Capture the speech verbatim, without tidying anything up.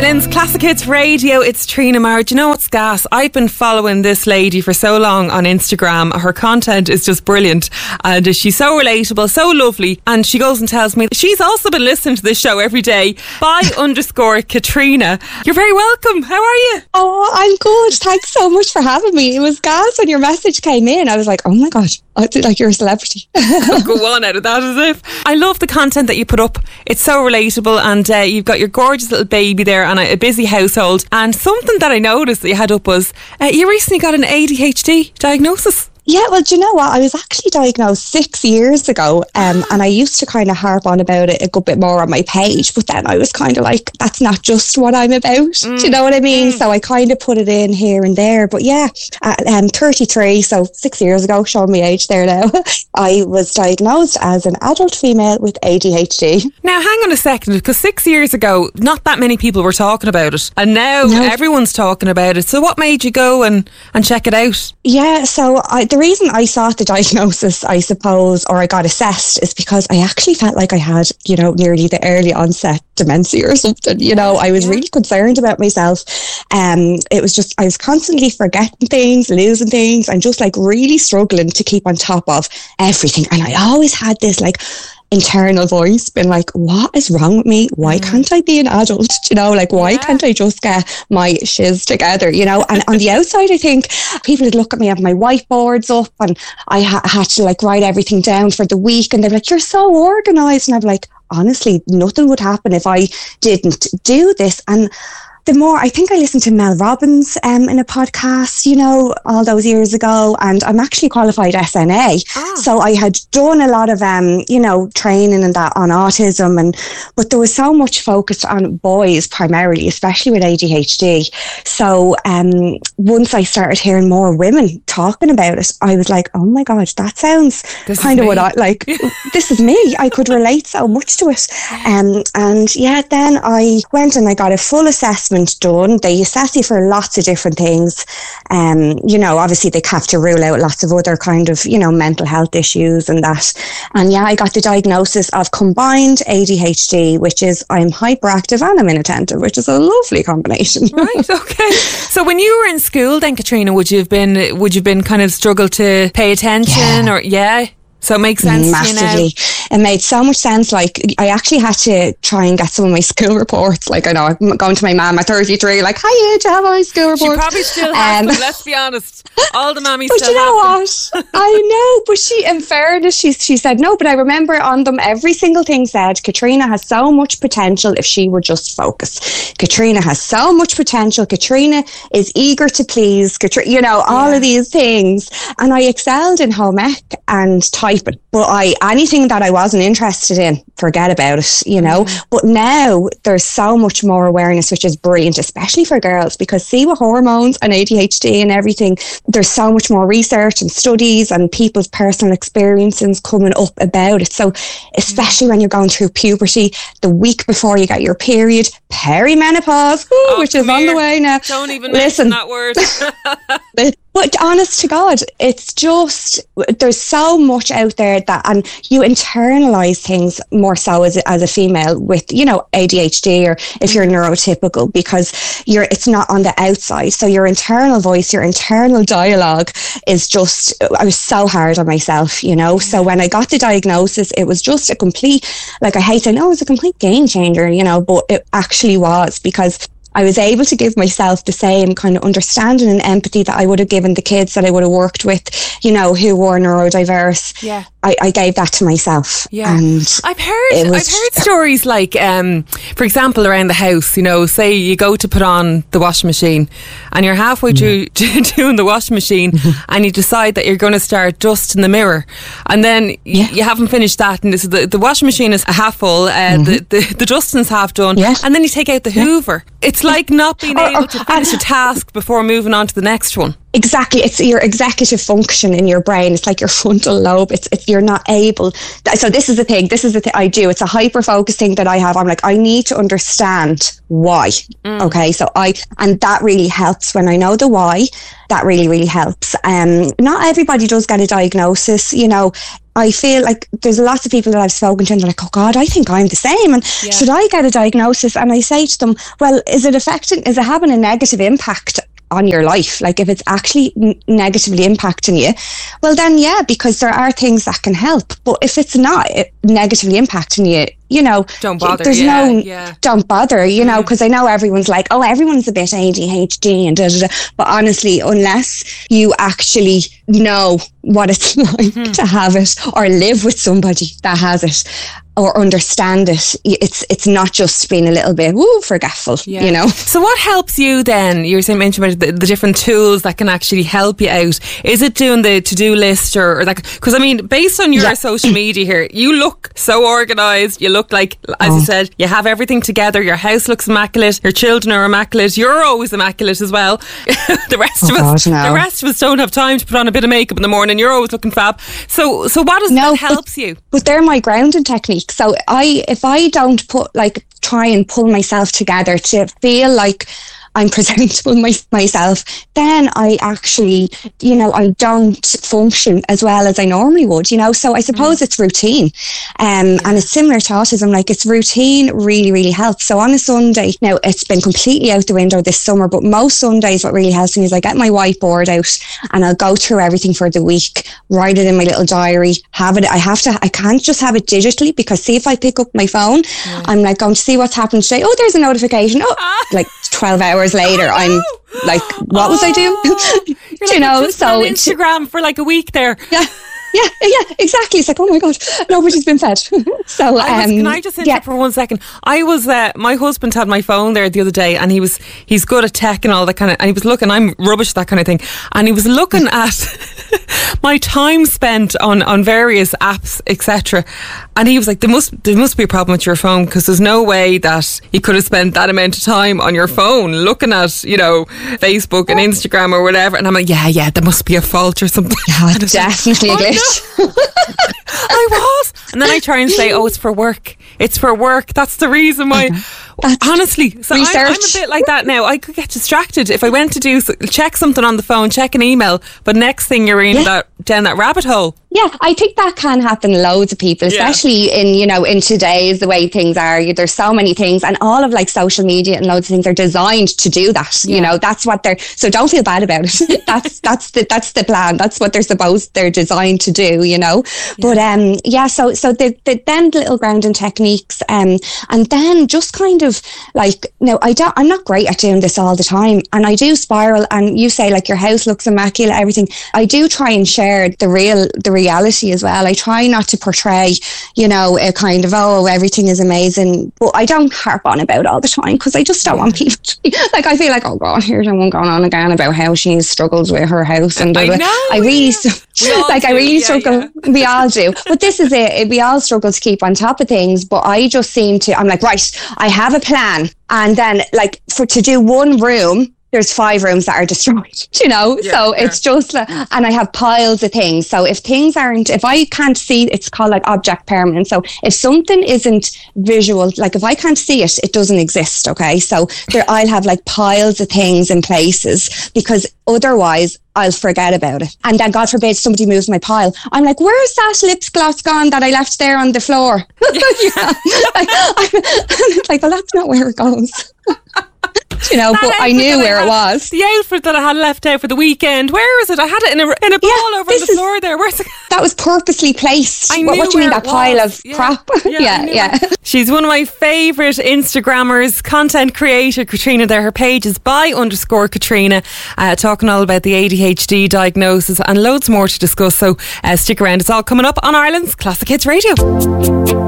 Islands Classic Hits Radio. It's Trina Maher. Do you know what's gas? I've been following this lady for so long on Instagram. Her content is just brilliant and she's so relatable, so lovely, and she goes and tells me she's also been listening to this show every day by underscore Katrina. You're very welcome. How are you? Oh, I'm good. Thanks so much for having me. It was gas when your message came in. I was like, oh my God, I feel like you're a celebrity. Go on out of that as if. I love the content that you put up. It's so relatable, and uh, you've got your gorgeous little baby there and a, a busy household. And something that I noticed that you had up was uh, you recently got an A D H D diagnosis. Yeah, well, do you know what? I was actually diagnosed six years ago, um, and I used to kind of harp on about it a good bit more on my page, but then I was kind of like, that's not just what I'm about. Mm. Do you know what I mean? Mm. So I kind of put it in here and there. But yeah, at um, thirty-three, so six years ago, showing my age there now, I was diagnosed as an adult female with A D H D. Now, hang on a second, because six years ago, not that many people were talking about it, and now no. everyone's talking about it. So what made you go and, and check it out? Yeah, so I... The reason I sought the diagnosis, I suppose, or I got assessed, is because I actually felt like I had, you know, nearly the early onset dementia or something. You know, I was yeah. really concerned about myself. Um, it was just, I was constantly forgetting things, losing things, and just like really struggling to keep on top of everything. And I always had this like internal voice being like, what is wrong with me? Why mm. can't I be an adult? You know, like, why yeah. can't I just get my shiz together? You know, and on the outside, I think people would look at me, have my whiteboards up, and I ha- had to like write everything down for the week, and they're like, you're so organised. And I'm like, honestly, nothing would happen if I didn't do this. And the more, I think I listened to Mel Robbins um, in a podcast, you know, all those years ago, and I'm actually qualified S N A. Ah. So I had done a lot of, um, you know, training and that on autism, and but there was so much focused on boys primarily, especially with A D H D. So um, once I started hearing more women talking about it, I was like, oh my God, that sounds this kind of what I, like, this is me. I could relate so much to it. Um, and yeah, then I went and I got a full assessment done. They assess you for lots of different things. Um, you know, obviously they have to rule out lots of other kind of, you know, mental health issues and that. And yeah, I got the diagnosis of combined A D H D, which is I'm hyperactive and I'm inattentive, which is a lovely combination. Right, okay. So when you were in school then, Katrina, would you have been, would you have been kind of struggle to pay attention yeah. or, yeah? So it makes sense massively. To you now. It made so much sense. Like, I actually had to try and get some of my school reports. Like, I know I'm going to my mum at thirty-three, like, hi, do you have all my school reports? She probably still has um, them, let's be honest. All the mummies but still you know have what? them. I know, but she, in fairness, she, she said no, but I remember on them, every single thing said, Katrina has so much potential if she would just focus. Katrina has so much potential. Katrina is eager to please. Katrina, you know, all yeah. of these things. And I excelled in home ec and typing. But I, anything that I wasn't interested in, forget about it, you know. Mm. But now there's so much more awareness, which is brilliant, especially for girls, because see with hormones and A D H D and everything, there's so much more research and studies and people's personal experiences coming up about it. So especially mm. when you're going through puberty, the week before you get your period, perimenopause, woo, oh, which is on here. The way now. Don't even Listen. mention that word. But honest to God, it's just, there's so much out there that, and you internalize things more so as a, as a female with, you know, A D H D, or if you're neurotypical, because you're, it's not on the outside. So your internal voice, your internal dialogue is just, I was so hard on myself, you know. So when I got the diagnosis, it was just a complete, like, I hate saying, oh, it was a complete game changer, you know, but it actually was, because I was able to give myself the same kind of understanding and empathy that I would have given the kids that I would have worked with, you know, who were neurodiverse. Yeah. I, I gave that to myself. Yeah. And I've heard I've heard stories like, um, for example, around the house, you know, say you go to put on the washing machine and you're halfway through mm. doing the washing machine and you decide that you're going to start dusting the mirror, and then yeah. y- you haven't finished that, and this is the, the washing machine is half full, uh, mm-hmm. the, the, the dusting's half done, yeah. and then you take out the yeah. Hoover. It's like not being or, able or, to finish a task before moving on to the next one. Exactly. It's your executive function in your brain. It's like your frontal lobe. It's if you're not able. So this is the thing. This is the thing I do. It's a hyper focus thing that I have. I'm like, I need to understand why. Mm. Okay. So I, and that really helps when I know the why. That really, really helps. Um, not everybody does get a diagnosis. You know, I feel like there's lots of people that I've spoken to and they're like, oh God, I think I'm the same. And yeah. should I get a diagnosis? And I say to them, well, is it affecting, is it having a negative impact on your life? Like if it's actually n- negatively impacting you, well then yeah, because there are things that can help. But if it's not negatively impacting you, you know, don't bother. There's yeah, no, yeah. don't bother, you know, because I know everyone's like, oh, everyone's a bit A D H D and da da da. But honestly, unless you actually know what it's like mm-hmm. to have it or live with somebody that has it or understand it, it's it's not just being a little bit woo forgetful, yeah. you know. So what helps you then? You were saying mentioned about the, the different tools that can actually help you out. Is it doing the to-do list or, or like? Because I mean, based on your yeah. social media here, you look so organised. You look like, as oh. you said, you have everything together. Your house looks immaculate. Your children are immaculate. You're always immaculate as well. the rest oh of us, God, no. the rest of us don't have time to put on a bit of makeup in the morning. You're always looking fab. So, so what is no, that helps but, you? But they're my grounding technique. So I, if I don't put like try and pull myself together to feel like I'm presentable my, myself, then I actually, you know, I don't function as well as I normally would, you know. So I suppose mm. it's routine. Um, yeah. And it's similar to autism, like it's routine really, really helps. So on a Sunday, now it's been completely out the window this summer, but most Sundays what really helps me is I get my whiteboard out and I'll go through everything for the week, write it in my little diary, have it, I have to, I can't just have it digitally because see if I pick up my phone, yeah. I'm like going to see what's happened today. Oh, there's a notification. Oh, ah. like twelve hours later, oh, no. I'm like, what oh, was I doing? You're you like, know, just so on Instagram for like a week there. Yeah, yeah, yeah, exactly. It's like, oh my God, nobody's been fed. so, I was, um, can I just interrupt yeah. for one second? I was, uh, my husband had my phone there the other day, and he was, he's good at tech and all that kind of, and he was looking. I'm rubbish at that kind of thing, and he was looking at my time spent on on various apps, et cetera. And he was like, there must there must be a problem with your phone because there's no way that you could have spent that amount of time on your phone looking at, you know, Facebook and Instagram or whatever. And I'm like, yeah, yeah, there must be a fault or something. Yeah, definitely a glitch. Oh, no. I was. And then I try and say, oh, it's for work. It's for work. That's the reason why. Uh-huh. Honestly, so I'm, I'm a bit like that now. I could get distracted if I went to do check something on the phone, check an email, but next thing you're in yeah. that down that rabbit hole. Yeah, I think that can happen to loads of people, especially yeah. in, you know, in today's the way things are. There's so many things, and all of like social media and loads of things are designed to do that. Yeah. You know, that's what they're. So don't feel bad about it. that's that's the that's the plan. That's what they're supposed they're designed to do. You know, yeah. but um, yeah. So so the, the then little grounding techniques, um, and then just kind of like no, I don't. I'm not great at doing this all the time, and I do spiral. And you say like your house looks immaculate, everything. I do try and share the real the real reality as well. I try not to portray, you know, a kind of, oh, everything is amazing, but I don't harp on about it all the time because I just don't want people to be, like, I feel like, oh God, here's one going on again about how she struggles with her house. And I, know, I really, yeah. like, do, I really yeah, struggle. Yeah. We all do. But this is it. We all struggle to keep on top of things, but I just seem to, I'm like, right, I have a plan. And then, like, for to do one room, there's five rooms that are destroyed, you know, yeah, so yeah. it's just, and I have piles of things. So if things aren't, if I can't see, it's called like object permanence. So if something isn't visual, like if I can't see it, it doesn't exist. Okay. So there, I'll have like piles of things in places because otherwise I'll forget about it. And then God forbid somebody moves my pile. I'm like, where's that lip gloss gone that I left there on the floor? yeah. like, I'm like, well, that's not where it goes. You know, that but I knew where I it was. The outfit that I had left out for the weekend. Where is it? I had it in a in a ball yeah, over the floor is, there. Where's it? That was purposely placed. I what, knew what do you mean that was. pile of yeah. crap? Yeah, yeah, yeah. She's one of my favourite Instagrammers, content creator, Katrina there. Her page is by underscore Katrina, uh, talking all about the A D H D diagnosis and loads more to discuss. So uh, stick around. It's all coming up on Ireland's Classic Hits Radio.